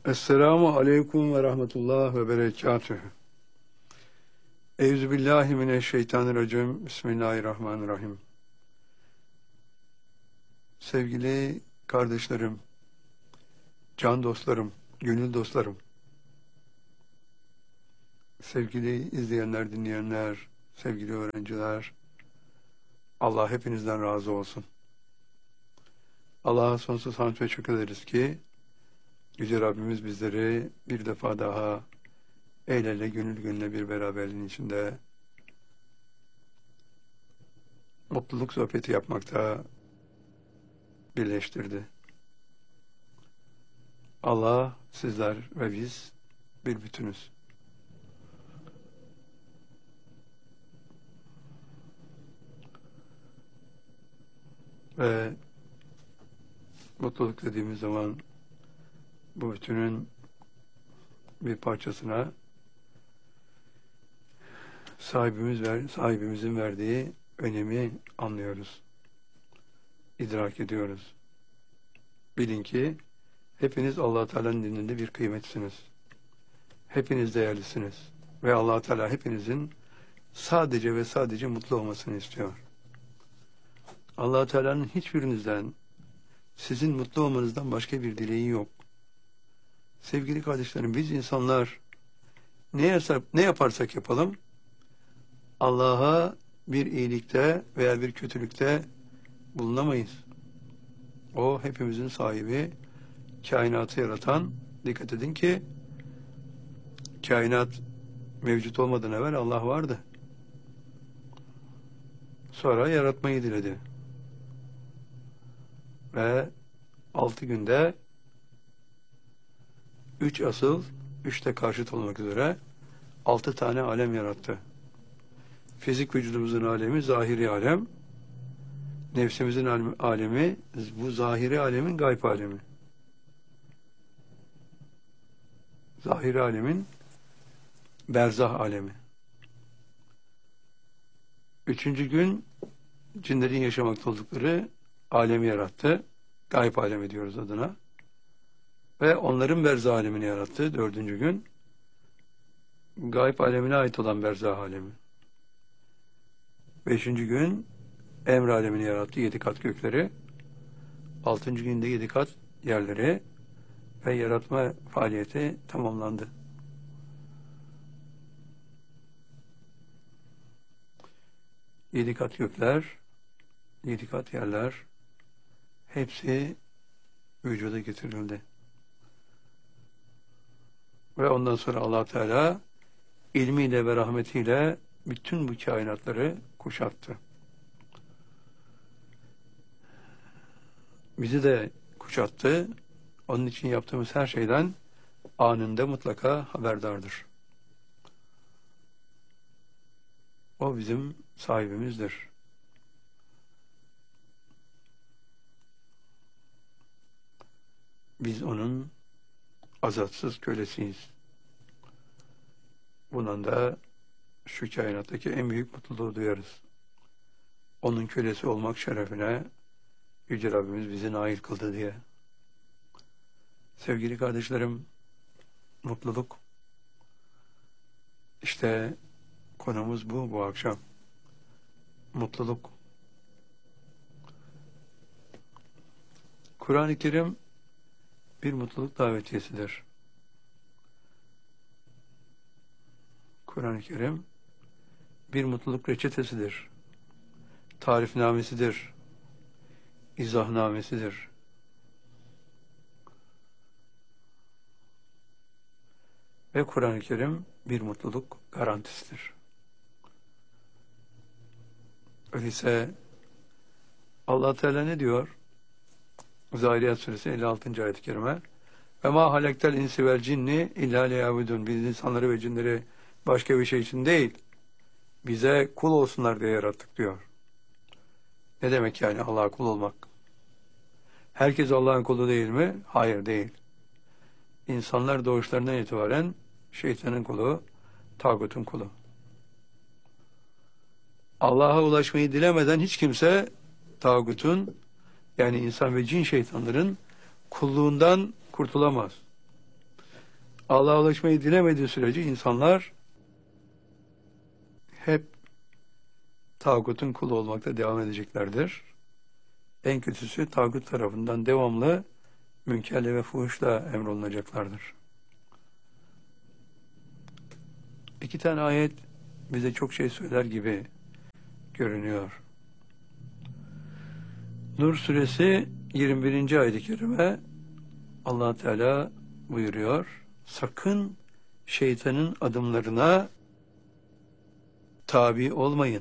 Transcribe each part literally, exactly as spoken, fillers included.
Esselamu aleyküm ve rahmetullah ve berekatühü. Euzubillahimineşşeytanirracim. Bismillahirrahmanirrahim. Sevgili kardeşlerim, can dostlarım, gönül dostlarım, sevgili izleyenler, dinleyenler, sevgili öğrenciler, Allah hepinizden razı olsun. Allah'a sonsuz hamd ve şükür ederiz ki Yüce Rabbimiz bizleri bir defa daha el ele gönül gönüle bir beraberliğin içinde mutluluk sohbeti yapmakta birleştirdi. Allah, sizler ve biz bir bütünüz. Ve mutluluk dediğimiz zaman bu bütünün bir parçasına sahibimiz ver, sahibimizin verdiği önemi anlıyoruz. İdrak ediyoruz. Bilin ki hepiniz Allah Teala'nın dininde bir kıymetsiniz. Hepiniz değerlisiniz. Ve Allah Teala hepinizin sadece ve sadece mutlu olmasını istiyor. Allah Teala'nın hiçbirinizden sizin mutlu olmanızdan başka bir dileği yok. Sevgili kardeşlerim, biz insanlar ne, yasap, ne yaparsak yapalım Allah'a bir iyilikte veya bir kötülükte bulunamayız. O hepimizin sahibi, kainatı yaratan. Dikkat edin ki kainat mevcut olmadan evvel Allah vardı. Sonra yaratmayı diledi. Ve altı günde üç asıl, üçte karşıt olmak üzere altı tane alem yarattı. Fizik vücudumuzun alemi zahiri alem, nefsimizin alemi bu zahiri alemin gayb alemi. Zahiri alemin berzah alemi. Üçüncü gün cinlerin yaşamakta oldukları alemi yarattı. Gayb alemi diyoruz adına. Ve onların berzah alemini yarattı dördüncü gün. Gayb alemine ait olan berzah alemi. Beşinci gün emr alemini yarattı, yedi kat gökleri. Altıncı günde yedi kat yerleri ve yaratma faaliyeti tamamlandı. Yedi kat gökler, yedi kat yerler, hepsi vücuda getirildi. Ve ondan sonra Allah Teala ilmiyle ve rahmetiyle bütün bu kainatları kuşattı. Bizi de kuşattı. Onun için yaptığımız her şeyden anında mutlaka haberdardır. O bizim sahibimizdir. Biz onun azatsız kölesiyiz. Bundan da şu kainattaki en büyük mutluluğu duyarız. Onun kölesi olmak şerefine Yüce Rabbimiz bizi nail kıldı diye. Sevgili kardeşlerim, mutluluk. İşte konumuz bu bu akşam. Mutluluk. Kur'an-ı Kerim bir mutluluk davetiyesidir. Kur'an-ı Kerim bir mutluluk reçetesidir. Tarifnamesidir. İzahnamesidir. Ve Kur'an-ı Kerim bir mutluluk garantisidir. Öyleyse Allah Teala ne diyor? Zariyat suresi elli altıncı ayet-i kerime. Ve ma halektel insi vel cinni illa liyabudun. Biz insanları ve cinleri başka bir şey için değil, bize kul olsunlar diye yarattık diyor. Ne demek yani Allah'a kul olmak? Herkes Allah'ın kulu değil mi? Hayır, değil. İnsanlar doğuşlarından itibaren şeytanın kulu, tağutun kulu. Allah'a ulaşmayı dilemeden hiç kimse tağutun, yani insan ve cin şeytanların kulluğundan kurtulamaz. Allah'a ulaşmayı dilemediği sürece insanlar hep tağutun kulu olmakta devam edeceklerdir. En kötüsü tağut tarafından devamlı münkerle ve fuhuşla emrolunacaklardır. İki tane ayet bize çok şey söyler gibi görünüyor. Nur suresi yirmi birinci ayet-i kerime Allah Teala buyuruyor. Sakın şeytanın adımlarına tabi olmayın.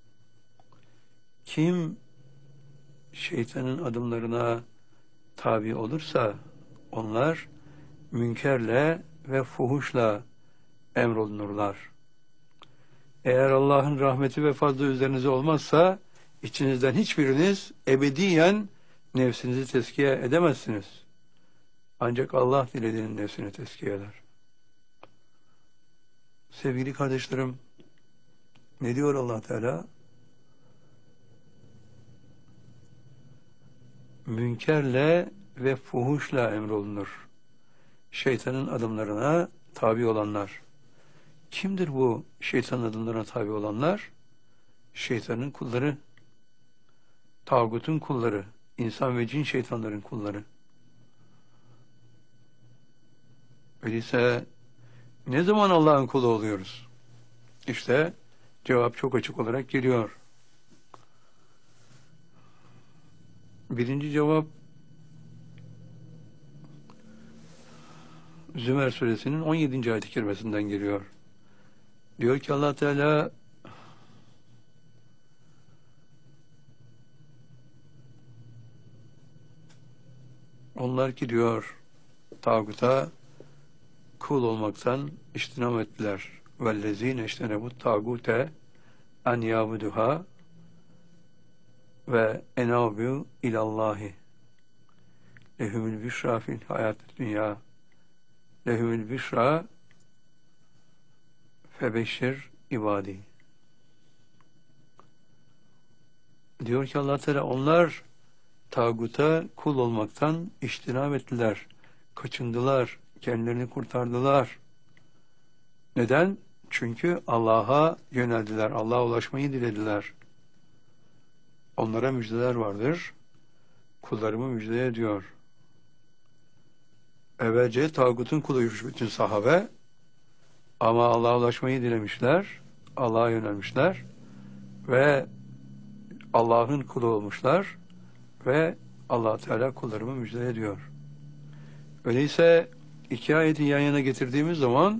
Kim şeytanın adımlarına tabi olursa onlar münkerle ve fuhuşla emrolunurlar. Eğer Allah'ın rahmeti ve fazla üzerinize olmazsa içinizden hiçbiriniz ebediyen nefsinizi tezkiye edemezsiniz. Ancak Allah dilediğinin nefsini tezkiye eder. Sevgili kardeşlerim, ne diyor Allah Teala? Münkerle ve fuhuşla emrolunur. Şeytanın adımlarına tabi olanlar. Kimdir bu şeytanın adımlarına tabi olanlar? Şeytanın kulları, tağutun kulları, insan ve cin şeytanların kulları. Öyleyse ne zaman Allah'ın kulu oluyoruz? İşte cevap çok açık olarak geliyor. Birinci cevap Zümer suresinin on yedinci ayet-i kerimesinden geliyor. Diyor ki Allah Teala onlar ki diyor tağuta kul olmaktan iştinam ettiler. Vellezine iştenebut tağute en yabuduha ve enabu ilallahi lehumul büşra fil hayat dünya lehumul büşra febeşşir ibadi. Diyor ki Allah Teala onlar tağuta kul olmaktan iştinab ettiler, kaçındılar, kendilerini kurtardılar. Neden? Çünkü Allah'a yöneldiler, Allah'a ulaşmayı dilediler. Onlara müjdeler vardır. Kullarımı müjde ediyor. Evvelce tağutun kuluymuş bütün sahabe. Ama Allah'a ulaşmayı dilemişler. Allah'a yönelmişler. Ve Allah'ın kulu olmuşlar. Ve Allah Teala kullarımı müjde ediyor. Öyleyse iki ayeti yan yana getirdiğimiz zaman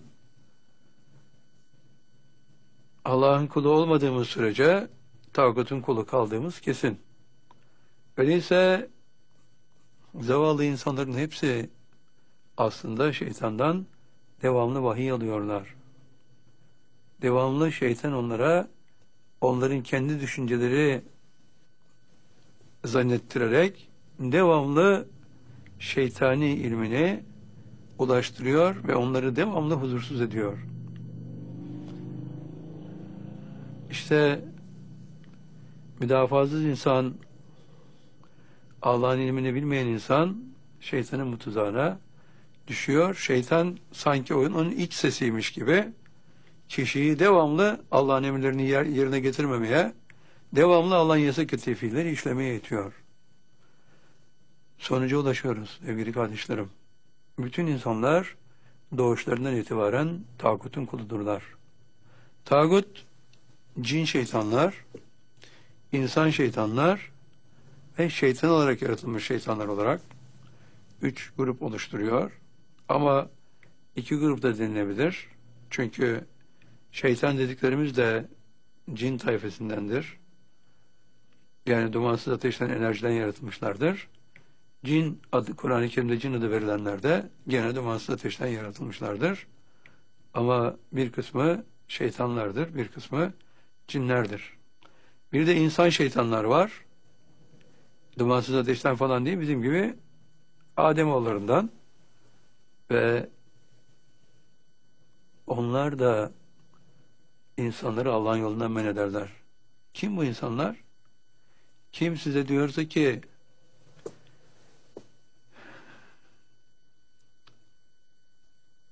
Allah'ın kulu olmadığımız sürece tağutun kulu kaldığımız kesin. Öyleyse zavallı insanların hepsi aslında şeytandan devamlı vahiy alıyorlar. Devamlı şeytan onlara onların kendi düşünceleri zannettirerek devamlı şeytani ilmini ulaştırıyor ve onları devamlı huzursuz ediyor. İşte müdafasız insan, Allah'ın ilmini bilmeyen insan şeytanın bu tuzağına düşüyor. Şeytan sanki onun iç sesiymiş gibi kişiyi devamlı Allah'ın emirlerini yerine getirmemeye, devamlı Allah'ın yasak ettiği fiilleri işlemeye itiyor. Sonuca ulaşıyoruz sevgili kardeşlerim. Bütün insanlar doğuşlarından itibaren tağutun kuludurlar. Tağut, cin şeytanlar, insan şeytanlar ve şeytan olarak yaratılmış şeytanlar olarak üç grup oluşturuyor. Ama iki grup da denilebilir. Çünkü şeytan dediklerimiz de cin tayfesindendir. Yani dumansız ateşten, enerjiden yaratılmışlardır. Cin adı, Kur'an-ı Kerim'de cin adı verilenler de gene dumansız ateşten yaratılmışlardır. Ama bir kısmı şeytanlardır, bir kısmı cinlerdir. Bir de insan şeytanlar var. Dumansız ateşten falan değil, bizim gibi Ademoğullarından ve onlar da insanları Allah'ın yolundan men ederler. Kim bu insanlar? Kim size diyorsa ki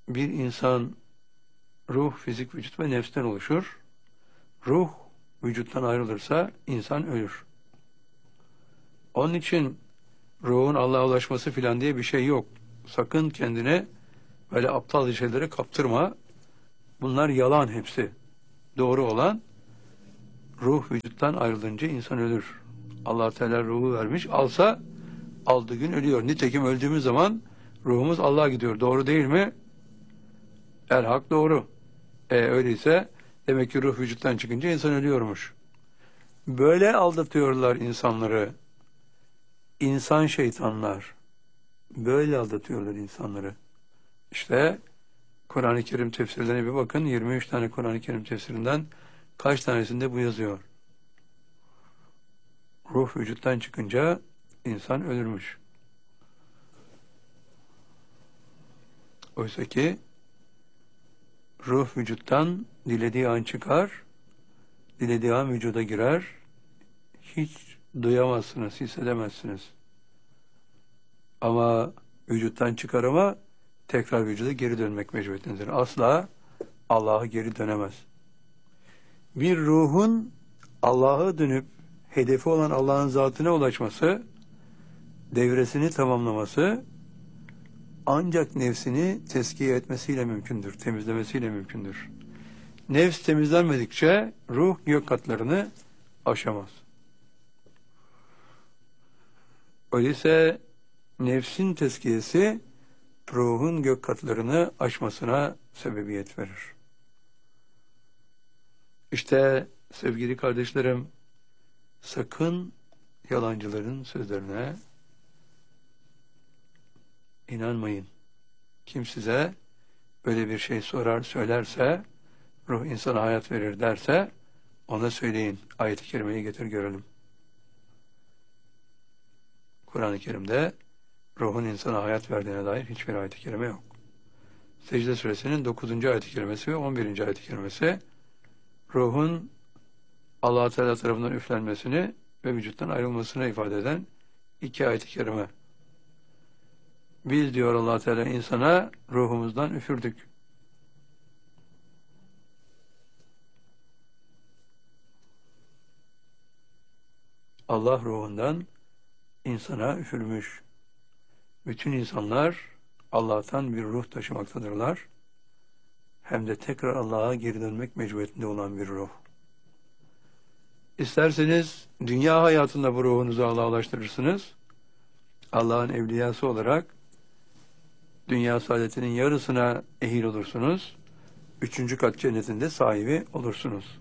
bir insan ruh, fizik, vücut ve nefsten oluşur. Ruh vücuttan ayrılırsa insan ölür. Onun için ruhun Allah'a ulaşması filan diye bir şey yok. Sakın kendine böyle aptal şeylere kaptırma. Bunlar yalan hepsi. Doğru olan ruh vücuttan ayrılınca insan ölür. Allah Teala ruhu vermiş. Alsa aldığı gün ölüyor. Nitekim öldüğümüz zaman ruhumuz Allah'a gidiyor. Doğru değil mi? El hak doğru. E öyleyse demek ki ruh vücuttan çıkınca insan ölüyormuş. Böyle aldatıyorlar insanları. İnsan şeytanlar. Böyle aldatıyorlar insanları. İşte Kur'an-ı Kerim tefsirlerine bir bakın. yirmi üç tane Kur'an-ı Kerim tefsirinden kaç tanesinde bu yazıyor? Ruh vücuttan çıkınca insan ölürmüş. Oysa ki ruh vücuttan dilediği an çıkar, dilediği an vücuda girer, hiç duyamazsınız, hissedemezsiniz. Ama vücuttan çıkar ama tekrar vücuda geri dönmek mecburiyetindedir. Asla Allah'a geri dönemez. Bir ruhun Allah'a dönüp hedefi olan Allah'ın zatına ulaşması, devresini tamamlaması ancak nefsini tezkiye etmesiyle mümkündür, temizlemesiyle mümkündür. Nefs temizlenmedikçe ruh gök katlarını aşamaz. Öyleyse nefsin tezkiyesi ruhun gök katlarını aşmasına sebebiyet verir. İşte sevgili kardeşlerim, sakın yalancıların sözlerine inanmayın. Kim size böyle bir şey sorar, söylerse, ruh insana hayat verir derse, ona söyleyin. Ayet-i Kerime'yi getir görelim. Kur'an-ı Kerim'de ruhun insana hayat verdiğine dair hiçbir ayet-i kerime yok. Secde suresinin dokuzuncu ayet-i kerimesi ve on birinci ayet-i kerimesi ruhun Allah Teala tarafından üflenmesini ve vücuttan ayrılmasını ifade eden iki ayet-i kerime. Biz diyor Allah Teala insana ruhumuzdan üfürdük. Allah ruhundan insana üfürmüş. Bütün insanlar Allah'tan bir ruh taşımaktadırlar. Hem de tekrar Allah'a geri dönmek mecburiyetinde olan bir ruh. İsterseniz dünya hayatında bu ruhunuzu Allah'a ulaştırırsınız. Allah'ın evliyası olarak dünya saadetinin yarısına ehil olursunuz. Üçüncü kat cennetinde sahibi olursunuz.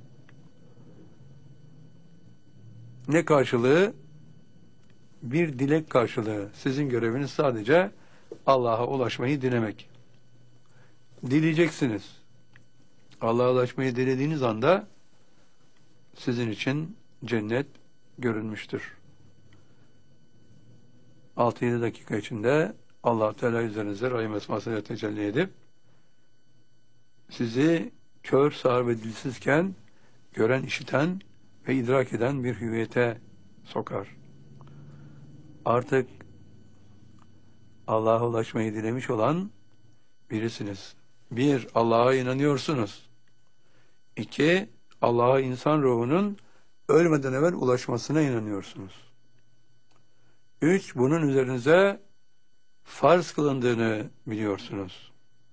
Ne karşılığı? Bir dilek karşılığı. Sizin göreviniz sadece Allah'a ulaşmayı dilemek. Dileyeceksiniz. Allah'a ulaşmayı dilediğiniz anda sizin için cennet görünmüştür. altı yedi dakika içinde Allah Teala üzerinize rahim esmasıyla tecelli edip sizi kör, sağır ve dilsizken gören, işiten ve idrak eden bir hüviyete sokar. Artık Allah'a ulaşmayı dilemiş olan birisiniz. Bir, Allah'a inanıyorsunuz. İki, Allah'a insan ruhunun ölmeden evvel ulaşmasına inanıyorsunuz. Üç, bunun üzerinize farz kılındığını biliyorsunuz.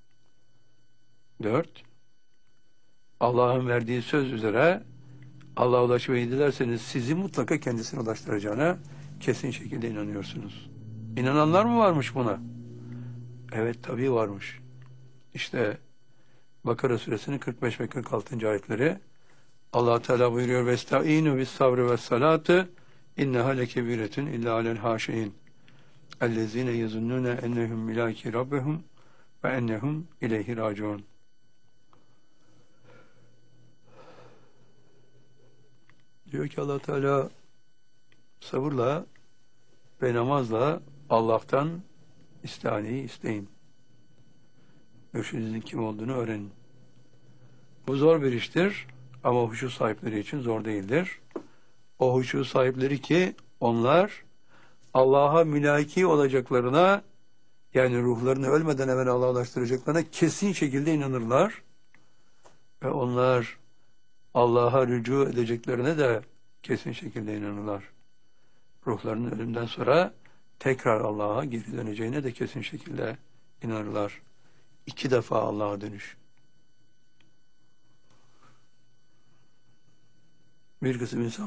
Dört, Allah'ın verdiği söz üzere Allah'a ulaşmayı dilerseniz sizi mutlaka kendisine ulaştıracağına kesin şekilde inanıyorsunuz. İnananlar mı varmış buna? Evet, tabii varmış. İşte Bakara suresinin kırk beş ve kırk altıncı ayetleri Allah Teala buyuruyor: "Vestaînû bis-sabri ve's-salâti inneha lekebiretun illa alel hâşiin ellezîne yezunnûne ennehum milâki rabbihum ve ennehum ileyhi râciûn." Diyor ki Allah Teala, sabırla ve namazla Allah'tan istihaneyi isteyin. Mürşidinizin kim olduğunu öğrenin. Bu zor bir iştir ama huşu sahipleri için zor değildir. O huşu sahipleri ki onlar Allah'a mülaki olacaklarına Yani ruhlarını ölmeden evvel Allah'a ulaştıracaklarına kesin şekilde inanırlar. Ve onlar Allah'a rücu edeceklerine de kesin şekilde inanırlar. Ruhlarının ölümden sonra tekrar Allah'a geri döneceğine de kesin şekilde inanırlar. İki defa Allah'a dönüş. Bir kısım insan